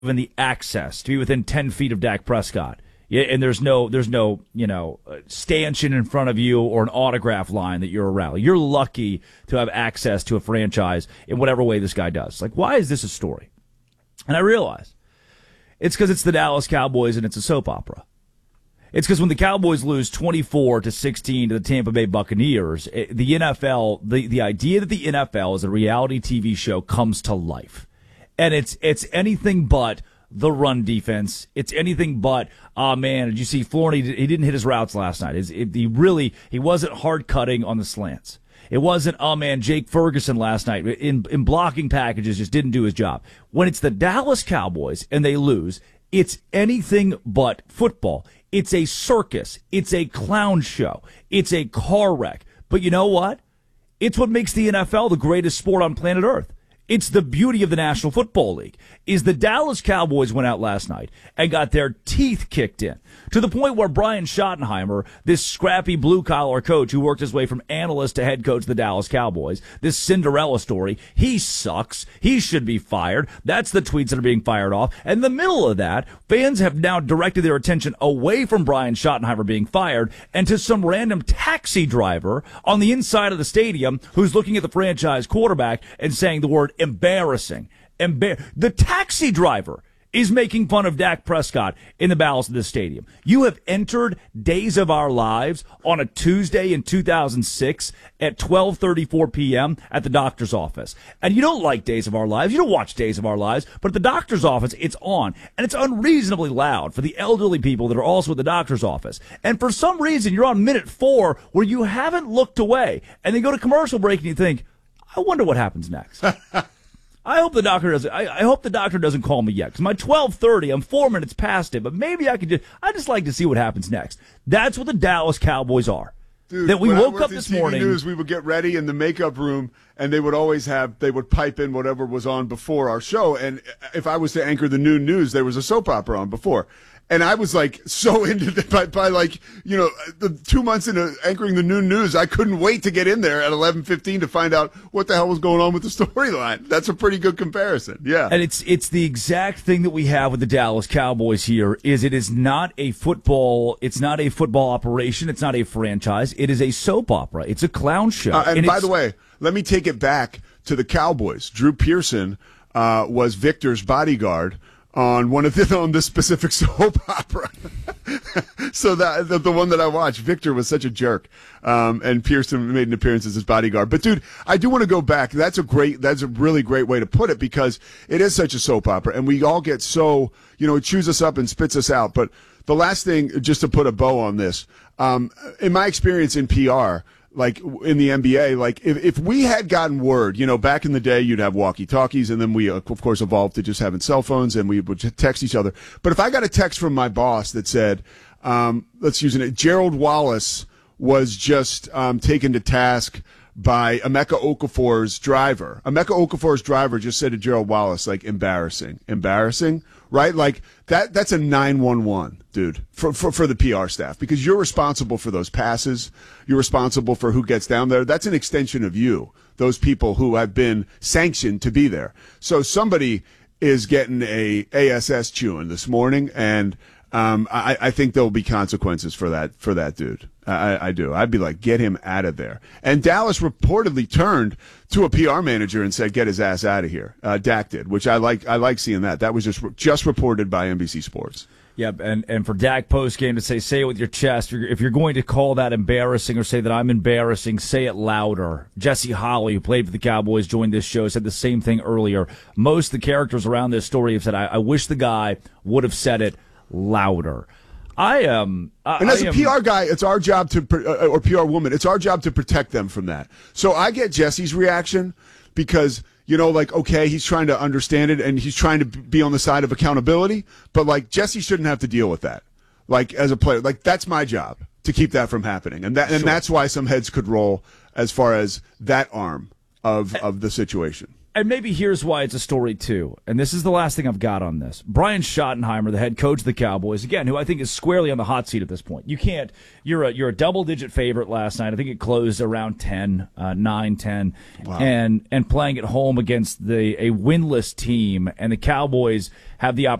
given the access to be within 10 feet of Dak Prescott. Yeah, and there's no stanchion in front of you or an autograph line that you're around. You're lucky to have access to a franchise in whatever way this guy does. Like, why is this a story? And I realize it's because it's the Dallas Cowboys and it's a soap opera. It's because when the Cowboys lose 24-16 to the Tampa Bay Buccaneers, the NFL, the idea that the NFL is a reality TV show comes to life. And it's anything but the run defense. It's anything but, oh man, did you see Flournoy? He didn't hit his routes last night. He wasn't hard cutting on the slants. It wasn't, oh man, Jake Ferguson last night in blocking packages just didn't do his job. When it's the Dallas Cowboys and they lose, it's anything but football. It's a circus. It's a clown show. It's a car wreck. But you know what? It's what makes the NFL the greatest sport on planet Earth. It's the beauty of the National Football League. Is the Dallas Cowboys went out last night and got their teeth kicked in to the point where Brian Schottenheimer, this scrappy blue-collar coach who worked his way from analyst to head coach of the Dallas Cowboys, this Cinderella story, he sucks. He should be fired. That's the tweets that are being fired off. And in the middle of that, fans have now directed their attention away from Brian Schottenheimer being fired and to some random taxi driver on the inside of the stadium who's looking at the franchise quarterback and saying the word embarrassing. The taxi driver is making fun of Dak Prescott in the bowels of this stadium. You have entered Days of Our Lives on a Tuesday in 2006 at 12:34 p.m. at the doctor's office. And you don't like Days of Our Lives. You don't watch Days of Our Lives. But at the doctor's office, it's on. And it's unreasonably loud for the elderly people that are also at the doctor's office. And for some reason, you're on minute 4 where you haven't looked away. And they go to commercial break and you think, I wonder what happens next. I hope the doctor doesn't. I hope the doctor doesn't call me yet. Because my 12:30, I'm 4 minutes past it. But maybe I just like to see what happens next. That's what the Dallas Cowboys are. Dude, that we woke up this TV morning. News, we would get ready in the makeup room, and they would pipe in whatever was on before our show. And if I was to anchor the noon news, there was a soap opera on before. And I was like so into it by the 2 months into anchoring the noon news, I couldn't wait to get in there at 11:15 to find out what the hell was going on with the storyline. That's a pretty good comparison. Yeah. And it's the exact thing that we have with the Dallas Cowboys here is it is not a football operation, it's not a franchise, it is a soap opera. It's a clown show. And by the way, let me take it back to the Cowboys. Drew Pearson was Victor's bodyguard on on this specific soap opera. So that the one that I watched, Victor was such a jerk. And Pearson made an appearance as his bodyguard. But dude, I do want to go back. That's a really great way to put it because it is such a soap opera and we all get so, it chews us up and spits us out. But the last thing, just to put a bow on this, in my experience in PR, like in the NBA, like if we had gotten word, back in the day, you'd have walkie-talkies, and then we, of course, evolved to just having cell phones, and we would text each other. But if I got a text from my boss that said, let's use it, Gerald Wallace was just taken to task by Emeka Okafor's driver. Emeka Okafor's driver just said to Gerald Wallace, like, embarrassing, right? Like that's a 911, dude, for the PR staff, because you're responsible for those passes. You're responsible for who gets down there. That's an extension of you, those people who have been sanctioned to be there. So somebody is getting a ASS chewing this morning, and I think there'll be consequences for that dude. I do. I'd be like, get him out of there. And Dallas reportedly turned to a PR manager and said, get his ass out of here. Dak did, which I like seeing that. That was just reported by NBC Sports. Yep, and for Dak postgame to say it with your chest. If you're going to call that embarrassing or say that I'm embarrassing, say it louder. Jesse Holley, who played for the Cowboys, joined this show, said the same thing earlier. Most of the characters around this story have said, I wish the guy would have said it louder. And as a PR guy, it's our job or PR woman, it's our job to protect them from that. So I get Jesse's reaction because, okay, he's trying to understand it and he's trying to be on the side of accountability, but like Jesse shouldn't have to deal with that. Like as a player, like that's my job to keep that from happening. And that's why some heads could roll as far as that arm of the situation. And maybe here's why it's a story, too. And this is the last thing I've got on this. Brian Schottenheimer, the head coach of the Cowboys, again, who I think is squarely on the hot seat at this point. You can't. You're a double-digit favorite last night. I think it closed around 10, 9, 10. Wow. And playing at home against a winless team. And the Cowboys have the opportunity